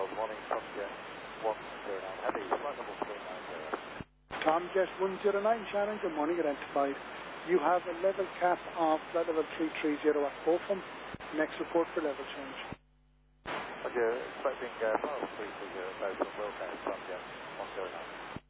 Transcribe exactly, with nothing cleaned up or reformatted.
Charles, morning, Tom Jet one zero nine, heavy, flight level three nine zero. Tom Jet one zero nine, Shannon, good morning, identified. You have a level cap of flight level three three zero at Bochum. Next report for level change. Roger, expecting uh, flight level three three zero, Bochum, Wilco, Tom Jet one zero nine.